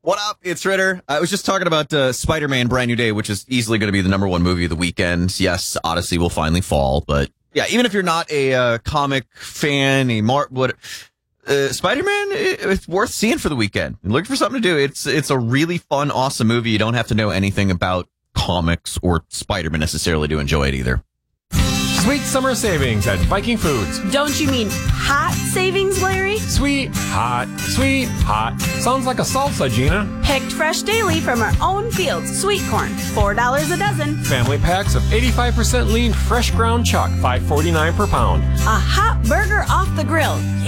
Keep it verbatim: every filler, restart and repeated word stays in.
What up? It's Ritter. I was just talking about uh, Spider-Man Brand New Day, which is easily going to be the number one movie of the weekend. Yes, Odyssey will finally fall, but yeah, even if you're not a uh, comic fan, a Mar- what uh, Spider-Man, it, it's worth seeing for the weekend. Look for something to do. It's it's a really fun, awesome movie. You don't have to know anything about comics or Spider-Man necessarily to enjoy it either. Sweet summer savings at Viking Foods. Don't you mean hot savings, Larry? Sweet, hot, sweet, hot. Sounds like a salsa, Gina. Picked fresh daily from our own fields. Sweet corn, four dollars a dozen. Family packs of eighty-five percent lean fresh ground chuck, five forty-nine per pound. A hot burger off the grill.